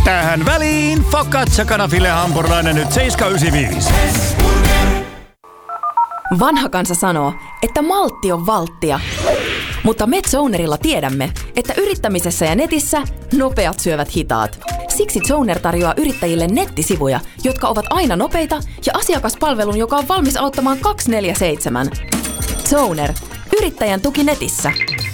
Tähän väliin focaccia kanafille hampurilainen nyt 7,95. Vanha kansa sanoo, että maltti on valttia. Mutta me Zonerilla tiedämme, että yrittämisessä ja netissä nopeat syövät hitaat. Siksi Zoner tarjoaa yrittäjille nettisivuja, jotka ovat aina nopeita ja asiakaspalvelun, joka on valmis auttamaan 24/7. Zoner. Yrittäjän tuki netissä.